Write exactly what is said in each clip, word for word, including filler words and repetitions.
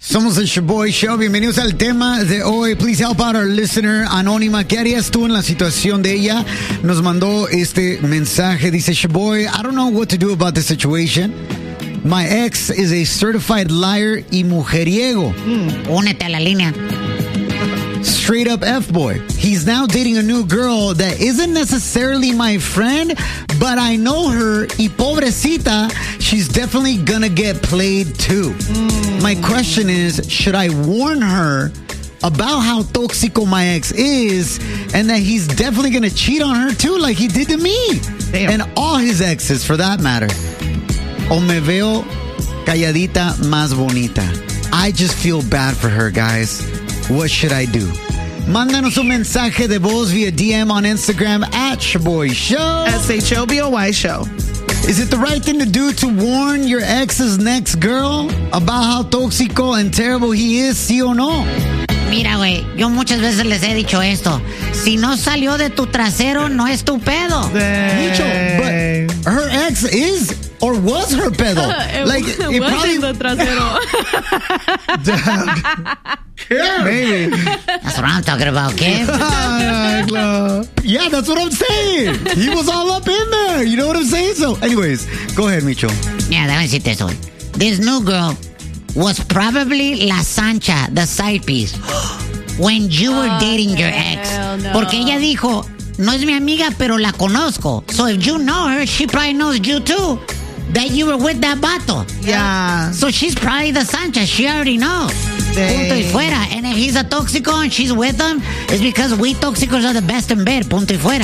Somos el Shaboy Show. Bienvenidos al tema de hoy. Please help out our listener anónima. ¿Qué harías tú en la situación de ella? Nos mandó este mensaje. Dice, Shaboy, I don't know what to do about the situation. My ex is a certified liar y mujeriego. Mm. Únete a la línea. Straight up F-boy. He's now dating a new girl that isn't necessarily my friend, but I know her y pobrecita, she's definitely gonna get played too. Mm. My question is, should I warn her about how tóxico my ex is and that he's definitely gonna cheat on her too like he did to me? Damn. And all his exes for that matter. O me veo calladita más bonita. I just feel bad for her, guys. What should I do? Mándanos un mensaje de voz via D M on Instagram at Shaboy Show. S H O B O Y Show. Is it the right thing to do to warn your ex's next girl about how tóxico and terrible he is, sí o no? Mira, güey, yo muchas veces les he dicho esto. Si no salió de tu trasero, no es tu pedo. Dicho, but her ex is or was her pedo. it like it, it was probably in the trasero. Yeah, maybe. That's what I'm talking about, kid. Yeah, that's what I'm saying. He was all up in there. You know what I'm saying? So, anyways, go ahead, Micho. Yeah, déjame decirte eso. This new girl was probably La Sancha, the side piece, when you were oh, dating your ex. No. Porque ella dijo, no es mi amiga, pero la conozco. So if you know her, she probably knows you too. That you were with that vato. Yeah. So she's probably the Sancha. She already knows. Dang. Punto y fuera. And if he's a tóxico and she's with him, it's because we tóxicos are the best in bed. Punto y fuera.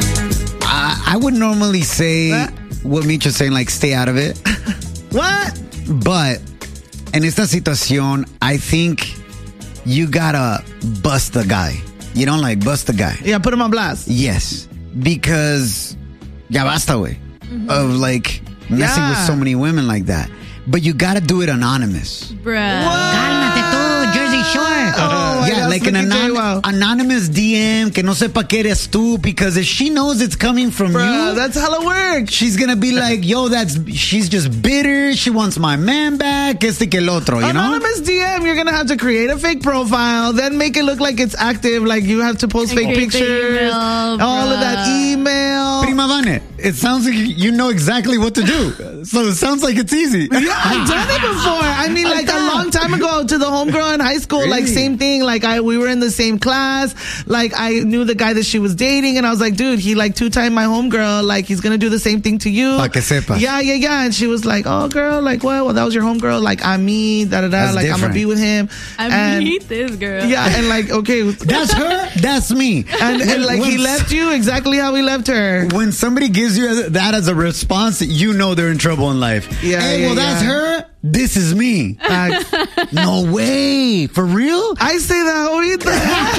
I, I would normally say what, what Micho's saying, like, stay out of it. What? But en esta situación, I think you gotta bust the guy. You don't like bust the guy. Yeah, put him on blast. Yes. Because ya basta, güey. Mm-hmm. Of like messing yeah. with so many women like that. But you gotta do it anonymous. Bruh. Cálmate tú, Jersey Shore. Oh, yeah, like an anon- well. anonymous D M que no sepa que eres tú, because if she knows it's coming from Bruh, you, that's hella work. she's gonna be like, yo, that's she's just bitter. She wants my man back. Este que el otro, you Anonymous know? D M, you're gonna have to create a fake profile, then make it look like it's active, like you have to post fake Create the pictures, email, all of that email. Prima Vane, it sounds like you know exactly what to do. So it sounds like it's easy. Yeah, I've done it before. I mean, like a long time ago to the homegirl in high school, Really? like same thing. Like I, we were in the same class. Like I knew the guy that she was dating, and I was like, dude, he like two-timed my homegirl. Like he's gonna do the same thing to you. Pa que sepas. Yeah, yeah, yeah. And she was like, oh, girl, like what? Well, that was your homegirl. Like I'm me, da da da. That's Like I'm different. gonna be with him. I and, meet this girl. Yeah, and like okay, That's her, that's me. and, and like he When- left you exactly how he left her. When somebody gives you that as a response, you know they're in trouble in life. Yeah, hey, yeah, well, that's yeah. her. This is me. Facts. No way. For real? I say that ahorita.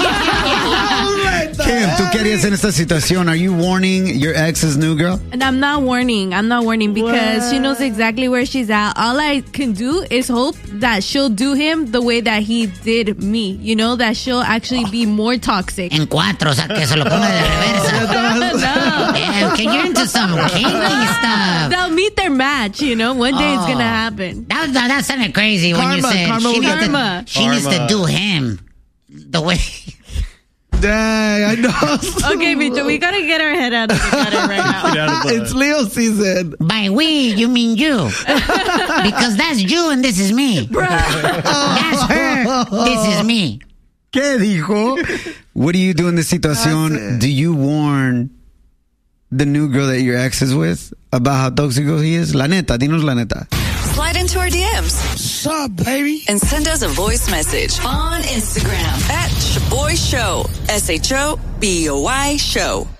Kim, ¿tú qué harías en esta situación? Are you warning your ex's new girl? And I'm not warning. I'm not warning because What? she knows exactly where she's at. All I can do is hope that she'll do him the way that he did me. You know, that she'll actually be more toxic. En cuatro, o sea, que se lo ponga de reversa. No. Yeah, okay, you're into some kinky stuff. They'll meet their match, you know. One day it's Oh. gonna happen. That, that, that sounded crazy when you Karma, said karma she, will needs get to, Karma. she needs to do him the way. Dang, I know. Okay, Micho, we gotta get our head out of the gutter right now. It's Leo season. By we, you mean you. Because that's you and this is me. That's her, this is me. ¿Qué dijo? What do you do in this situación? Do you warn the new girl that your ex is with about how tóxico he is? La neta, dinos la neta. Slide into our D Ms. What's up, baby? And send us a voice message on Instagram at Shaboy Show. S H O B O Y Show.